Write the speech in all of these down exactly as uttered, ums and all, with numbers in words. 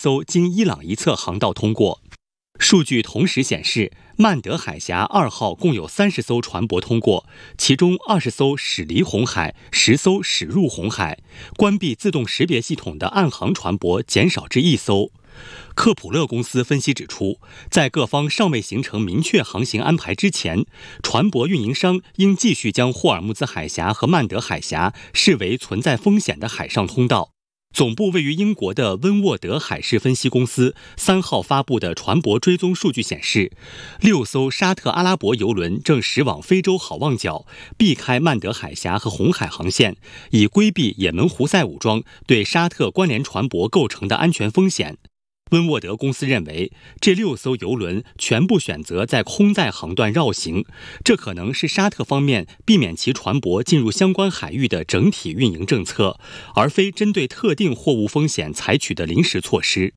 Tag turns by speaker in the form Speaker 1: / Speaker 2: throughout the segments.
Speaker 1: 艘经伊朗一侧航道通过。数据同时显示，曼德海峡二号共有三十艘船舶通过，其中二十艘驶离红海，十艘驶入红海。关闭自动识别系统的岸航船舶减少至一艘。克普勒公司分析指出，在各方尚未形成明确航行安排之前，船舶运营商应继续将霍尔木兹海峡和曼德海峡视为存在风险的海上通道。总部位于英国的温沃德海事分析公司三号发布的船舶追踪数据显示，六艘沙特阿拉伯油轮正驶往非洲好望角，避开曼德海峡和红海航线，以规避也门胡塞武装对沙特关联船舶构成的安全风险。温沃德公司认为，这六艘油轮全部选择在空载航段绕行，这可能是沙特方面避免其船舶进入相关海域的整体运营政策，而非针对特定货物风险采取的临时措施。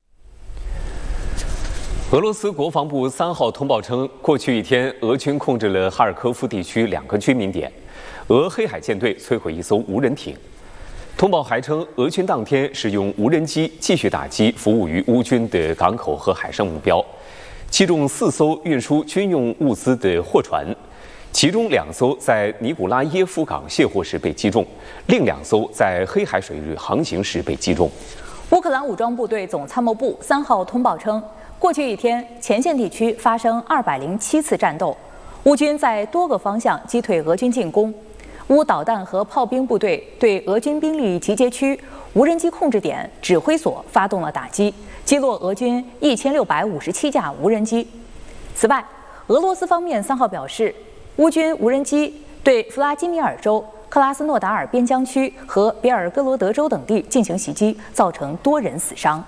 Speaker 2: 俄罗斯国防部三号通报称，过去一天，俄军控制了哈尔科夫地区两个居民点，俄黑海舰队摧毁一艘无人艇。通报还称，俄军当天使用无人机继续打击服务于乌军的港口和海上目标，击中四艘运输军用物资的货船，其中两艘在尼古拉耶夫港卸货时被击中，另两艘在黑海水域航行时被击中。
Speaker 3: 乌克兰武装部队总参谋部三号通报称，过去一天，前线地区发生二百零七次战斗，乌军在多个方向击退俄军进攻。乌导弹和炮兵部队对俄军兵力集结区、无人机控制点、指挥所发动了打击，击落俄军一千六百五十七架无人机。此外，俄罗斯方面三号表示，乌军无人机对弗拉基米尔州、克拉斯诺达尔边疆区和别尔哥罗德州等地进行袭击，造成多人死伤。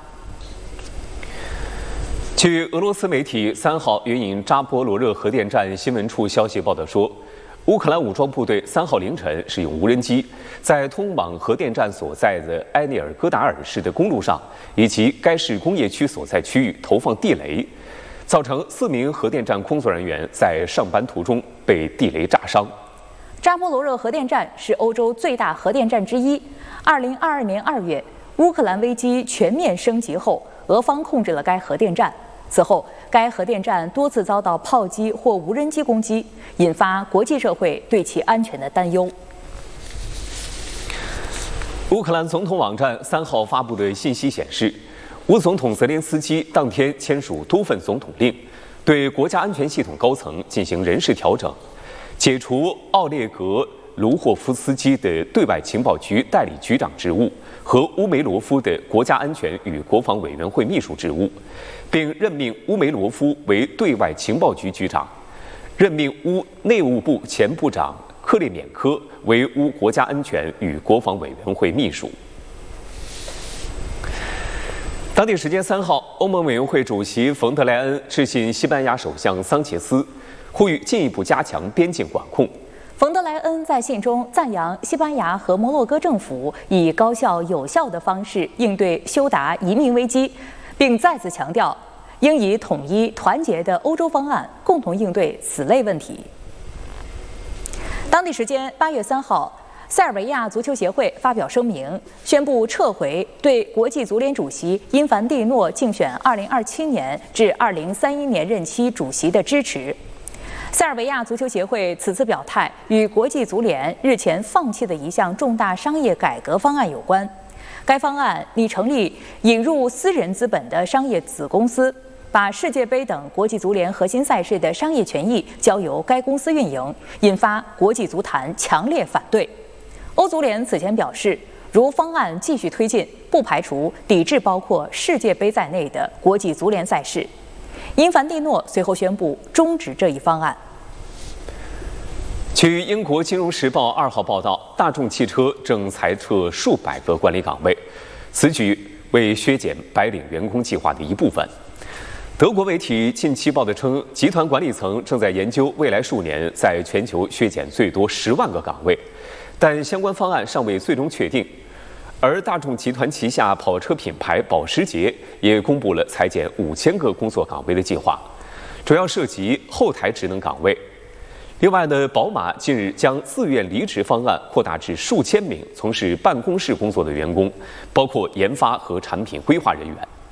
Speaker 2: 据俄罗斯媒体三号援引扎波罗热核电站新闻处消息报道说，乌克兰武装部队三号凌晨使用无人机，在通往核电站所在的埃涅尔戈达尔市的公路上以及该市工业区所在区域投放地雷，造成四名核电站工作人员在上班途中被地雷炸伤。
Speaker 3: 扎波罗热核电站是欧洲最大核电站之一。二零二二年二月，乌克兰危机全面升级后，俄方控制了该核电站。此后，该核电站多次遭到炮击或无人机攻击，引发国际社会对其安全的担忧。
Speaker 2: 乌克兰总统网站三号发布的信息显示，乌总统泽连斯基当天签署多份总统令，对国家安全系统高层进行人事调整，解除奥列格·卢霍夫斯基的对外情报局代理局长职务和乌梅罗夫的国家安全与国防委员会秘书职务，并任命乌梅罗夫为对外情报局局长，任命乌内务部前部长克列缅科为乌国家安全与国防委员会秘书。当地时间三号，欧盟委员会主席冯德莱恩致信西班牙首相桑切斯，呼吁进一步加强边境管控。
Speaker 3: 冯德莱恩在信中赞扬西班牙和摩洛哥政府以高效有效的方式应对休达移民危机，并再次强调应以统一团结的欧洲方案共同应对此类问题。当地时间八月三号，塞尔维亚足球协会发表声明，宣布撤回对国际足联主席因凡蒂诺竞选二零二七年至二零三一年任期主席的支持。塞尔维亚足球协会此次表态与国际足联日前放弃的一项重大商业改革方案有关。该方案拟成立引入私人资本的商业子公司，把世界杯等国际足联核心赛事的商业权益交由该公司运营，引发国际足坛强烈反对。欧足联此前表示，如方案继续推进，不排除抵制包括世界杯在内的国际足联赛事。因凡蒂诺随后宣布终止这一方案。
Speaker 2: 据英国《金融时报》二号报道，大众汽车正裁撤数百个管理岗位，此举为削减白领员工计划的一部分。德国媒体近期报道称，集团管理层正在研究未来数年在全球削减最多十万个岗位，但相关方案尚未最终确定。而大众集团旗下跑车品牌保时捷也公布了裁减五千个工作岗位的计划，主要涉及后台职能岗位。另外呢，宝马近日将自愿离职方案扩大至数千名从事办公室工作的员工，包括研发和产品规划人员。